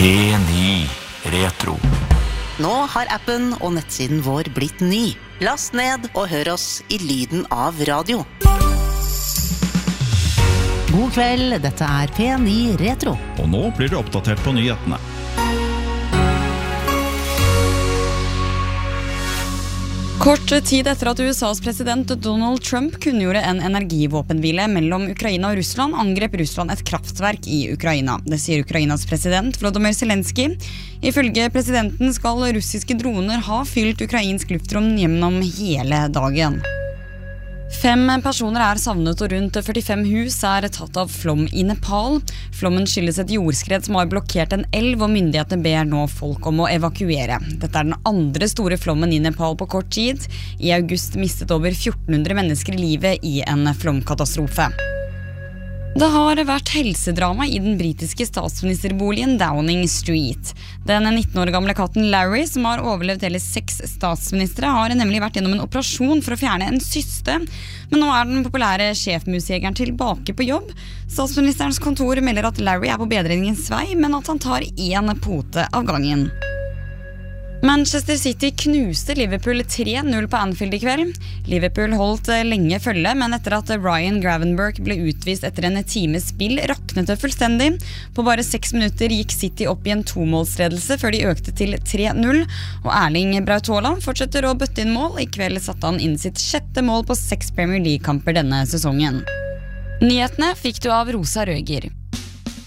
P9 Retro. Nå har appen og nettsiden vår blitt ny. Last ned og hør oss i lyden av radio. God kveld, dette er P9 Retro. Og nå blir det oppdatert på nyhetene. Kort tid etter at USAs president Donald Trump kunngjorde en energivåpenhvile mellom Ukraina og Russland, angrep Russland et kraftverk i Ukraina. Det sier Ukrainas president Volodymyr Zelensky. Ifølge presidenten skal russiske droner ha fylt ukrainsk luftrom gjennom hele dagen. 5 personer er savnet og rundt 45 hus er tatt av flom i Nepal. Flommen skyldes et jordskred som har blokkert en elv, og myndighetene ber nå folk om å evakuere. Dette er den andre store flommen i Nepal på kort tid. I august mistet over 1400 mennesker livet i en flomkatastrofe. Det har vært helsedrama i den britiske statsministerboligen Downing Street. Den 19 år gamle katten Larry, som har overlevd hele 6 statsministre, har nemlig vært gjennom en operasjon for å fjerne en syste. Men nå er den populære sjefmusjegeren tilbake på jobb. Statsministerens kontor melder at Larry er på bedringens vei, men at han tar en pote av gangen. Manchester City knuste Liverpool 3-0 på Anfield i kveld. Liverpool holdt lenge følge, men etter at Ryan Gravenberch ble utvist etter en times spill, raknet det fullstendig. På bare 6 minutter gikk City opp i en 2-målsledelse før de økte til 3-0, og Erling Braut Haaland fortsetter å bøtte inn mål. I kveld satte han inn sitt 6. mål på 6 Premier League-kamper denne sesongen. Nyhetene fikk du av Rosa Røger.